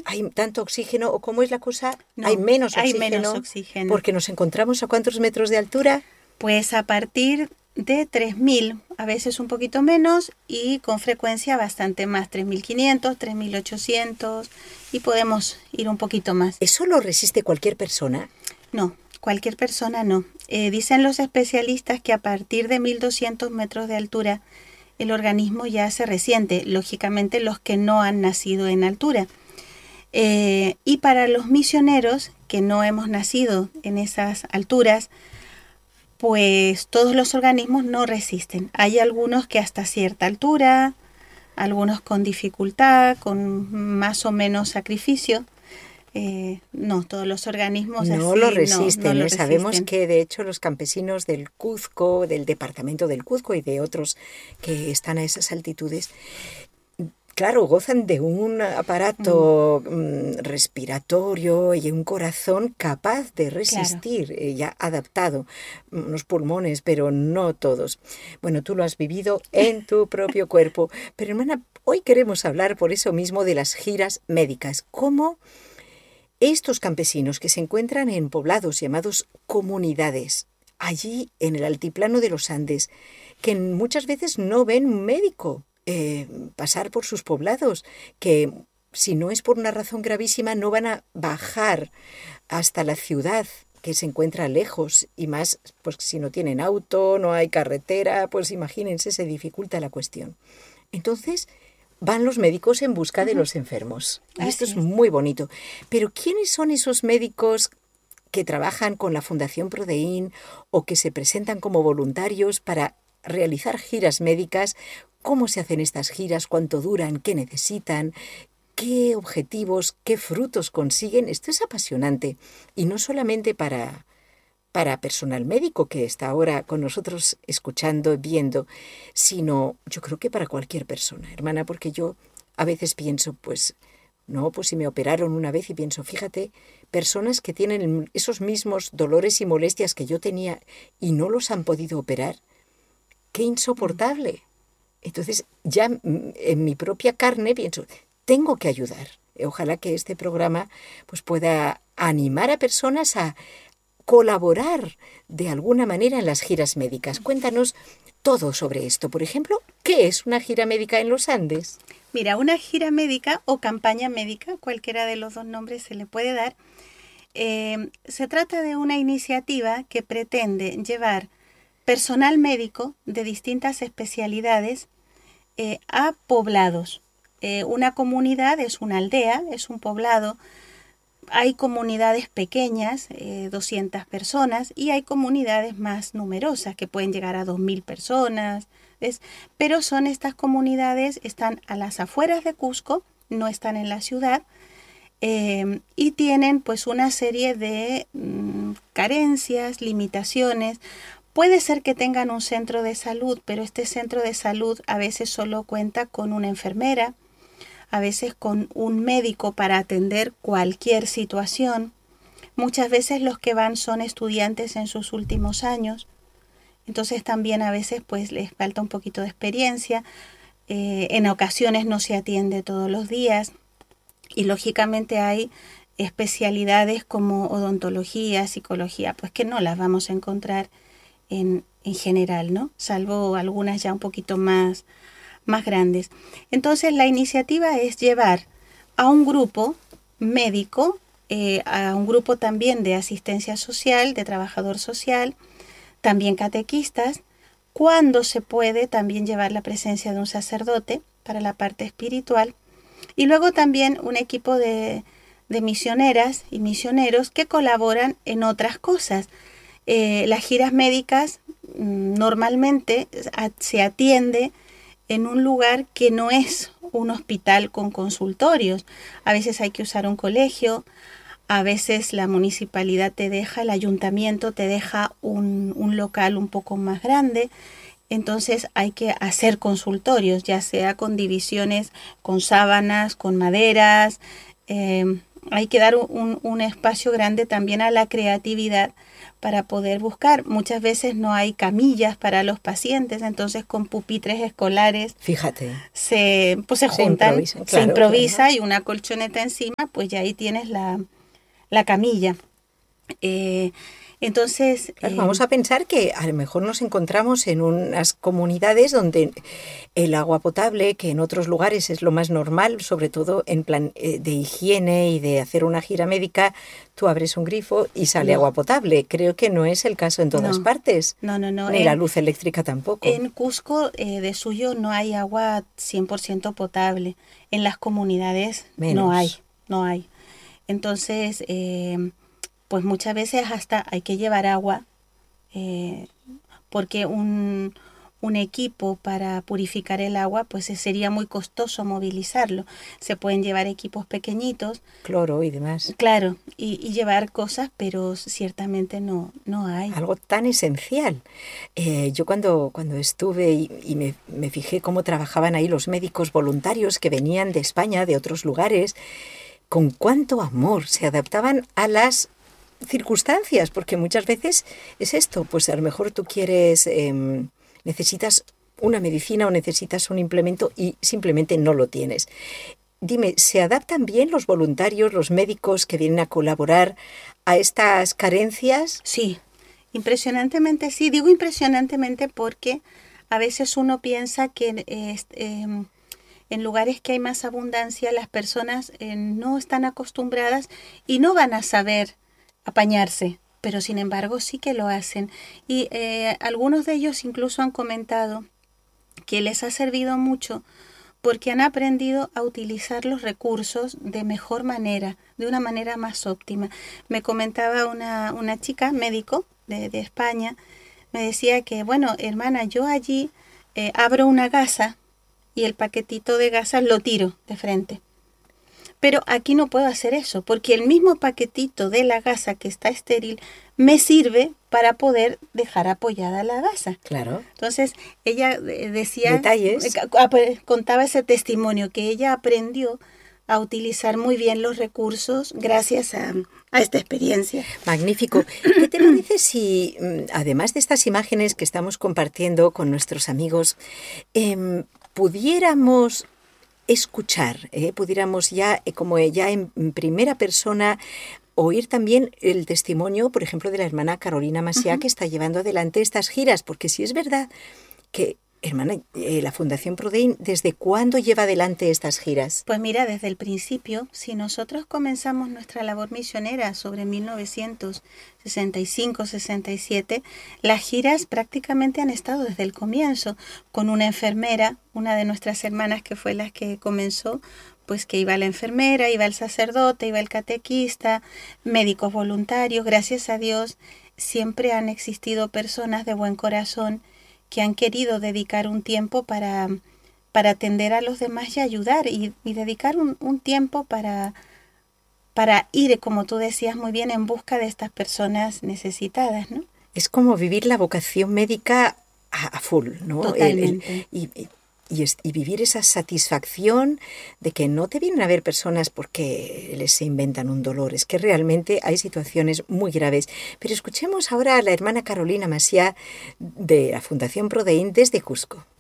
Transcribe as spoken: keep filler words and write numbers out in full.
hay tanto oxígeno, o cómo es la cosa, No, hay menos hay oxígeno, menos oxígeno. porque nos encontramos a cuántos metros de altura. Pues a partir de tres mil, a veces un poquito menos y con frecuencia bastante más, tres mil quinientos, tres mil ochocientos y podemos ir un poquito más. ¿Eso lo resiste cualquier persona? No, cualquier persona no. Eh, dicen los especialistas que a partir de mil doscientos metros de altura el organismo ya se resiente, lógicamente los que no han nacido en altura. Eh, y para los misioneros que no hemos nacido en esas alturas, pues todos los organismos no resisten. Hay algunos que hasta cierta altura, algunos con dificultad, con más o menos sacrificio. Eh, no, todos los organismos no así lo resisten. no, no lo ¿eh? Sabemos resisten. que de hecho los campesinos del Cuzco, del departamento del Cuzco y de otros que están a esas altitudes, claro, gozan de un aparato mm. respiratorio y un corazón capaz de resistir, claro. eh, ya adaptado, unos pulmones, pero no todos. Bueno, tú lo has vivido en tu propio cuerpo. Pero hermana, hoy queremos hablar por eso mismo de las giras médicas. ¿Cómo estos campesinos que se encuentran en poblados llamados comunidades, allí en el altiplano de los Andes, que muchas veces no ven un médico Eh, pasar por sus poblados, que si no es por una razón gravísima no van a bajar hasta la ciudad que se encuentra lejos, y más pues si no tienen auto, no hay carretera, pues imagínense, se dificulta la cuestión. Entonces van los médicos en busca de los enfermos. Y esto es muy bonito. Pero ¿quiénes son esos médicos que trabajan con la Fundación Prodeín o que se presentan como voluntarios para realizar giras médicas? ¿Cómo se hacen estas giras? ¿Cuánto duran? ¿Qué necesitan? ¿Qué objetivos? ¿Qué frutos consiguen? Esto es apasionante. Y no solamente para, para personal médico que está ahora con nosotros escuchando, viendo, sino yo creo que para cualquier persona, hermana, porque yo a veces pienso, pues, no, pues si me operaron una vez y pienso, fíjate, personas que tienen esos mismos dolores y molestias que yo tenía y no los han podido operar. ¡Qué insoportable! Entonces, ya en mi propia carne pienso, tengo que ayudar. Ojalá que este programa pues, pueda animar a personas a colaborar de alguna manera en las giras médicas. Cuéntanos todo sobre esto. Por ejemplo, ¿qué es una gira médica en los Andes? Mira, una gira médica o campaña médica, cualquiera de los dos nombres se le puede dar, eh, se trata de una iniciativa que pretende llevar personal médico de distintas especialidades Eh, a poblados. Eh, una comunidad es una aldea, es un poblado. Hay comunidades pequeñas, eh, doscientas personas, y hay comunidades más numerosas que pueden llegar a dos mil personas. ¿Ves? Pero son estas comunidades, están a las afueras de Cusco, no están en la ciudad, eh, y tienen pues una serie de mm, carencias, limitaciones. Puede ser que tengan un centro de salud, pero este centro de salud a veces solo cuenta con una enfermera, a veces con un médico para atender cualquier situación. Muchas veces los que van son estudiantes en sus últimos años, entonces también a veces pues les falta un poquito de experiencia. Eh, en ocasiones no se atiende todos los días y lógicamente hay especialidades como odontología, psicología, pues que no las vamos a encontrar En, en general, ¿no? Salvo algunas ya un poquito más, más grandes. Entonces la iniciativa es llevar a un grupo médico, eh, a un grupo también de asistencia social, de trabajador social, también catequistas, cuando se puede también llevar la presencia de un sacerdote para la parte espiritual, y luego también un equipo de, de misioneras y misioneros que colaboran en otras cosas. Eh, las giras médicas normalmente se atiende en un lugar que no es un hospital con consultorios. A veces hay que usar un colegio, a veces la municipalidad te deja, el ayuntamiento te deja un, un local un poco más grande. Entonces hay que hacer consultorios, ya sea con divisiones, con sábanas, con maderas, eh, hay que dar un, un espacio grande también a la creatividad para poder buscar. Muchas veces no hay camillas para los pacientes, entonces con pupitres escolares, fíjate, se, pues se se juntan, improvisa, claro, se improvisa claro. Y una colchoneta encima, pues ya ahí tienes la, la camilla. Eh, entonces... Claro, eh, vamos a pensar que a lo mejor nos encontramos en unas comunidades donde el agua potable, que en otros lugares es lo más normal, sobre todo en plan eh, de higiene y de hacer una gira médica, tú abres un grifo y sale no, agua potable. Creo que no es el caso en todas no, partes, no, no, no. ni la En, luz eléctrica tampoco. en Cusco, eh, de suyo, no hay agua cien por ciento potable. En las comunidades no hay, Menos. no hay. Entonces, eh, pues muchas veces hasta hay que llevar agua, eh, porque un, un equipo para purificar el agua, pues sería muy costoso movilizarlo. Se pueden llevar equipos pequeñitos, Cloro y demás. claro, y, y llevar cosas, pero ciertamente no, no hay. Algo tan esencial. Eh, yo cuando, cuando estuve y, y me, me fijé cómo trabajaban ahí los médicos voluntarios que venían de España, de otros lugares, con cuánto amor se adaptaban a las circunstancias, porque muchas veces es esto, pues a lo mejor tú quieres, eh, necesitas una medicina o necesitas un implemento y simplemente no lo tienes. Dime, ¿se adaptan bien los voluntarios, los médicos que vienen a colaborar a estas carencias? Sí, impresionantemente sí. Digo impresionantemente porque a veces uno piensa que eh, eh, en lugares que hay más abundancia las personas eh, no están acostumbradas y no van a saber apañarse, pero sin embargo sí que lo hacen. Y eh, algunos de ellos incluso han comentado que les ha servido mucho porque han aprendido a utilizar los recursos de mejor manera, de una manera más óptima. Me comentaba una, una chica médico de, de España, me decía que, bueno, hermana, yo allí eh, abro una gasa y el paquetito de gasas lo tiro de frente. Pero aquí no puedo hacer eso, porque el mismo paquetito de la gasa que está estéril me sirve para poder dejar apoyada la gasa. Claro. Entonces, ella decía, detalles, contaba ese testimonio, que ella aprendió a utilizar muy bien los recursos gracias a, a esta experiencia. Magnífico. ¿Qué te parece si, además de estas imágenes que estamos compartiendo con nuestros amigos, eh, pudiéramos escuchar, eh, pudiéramos ya, eh, como ya en primera persona, oír también el testimonio, por ejemplo, de la hermana Carolina Maciá, uh-huh, que está llevando adelante estas giras? Porque sí es verdad que, hermana, eh, la Fundación Prodein, ¿desde cuándo lleva adelante estas giras? Pues mira, desde el principio, si nosotros comenzamos nuestra labor misionera sobre mil novecientos sesenta y cinco sesenta y siete, las giras prácticamente han estado desde el comienzo, con una enfermera, una de nuestras hermanas que fue la que comenzó, pues que iba la enfermera, iba el sacerdote, iba el catequista, médicos voluntarios. Gracias a Dios siempre han existido personas de buen corazón que han querido dedicar un tiempo para, para atender a los demás y ayudar, y, y dedicar un, un tiempo para, para ir, como tú decías muy bien, en busca de estas personas necesitadas, ¿no? Es como vivir la vocación médica a, a full, ¿no? Totalmente. El, el, y, y, y, es, y vivir esa satisfacción de que no te vienen a ver personas porque les se inventan un dolor, es que realmente hay situaciones muy graves. Pero escuchemos ahora a la hermana Carolina Maciá de la Fundación Prodein desde Cusco.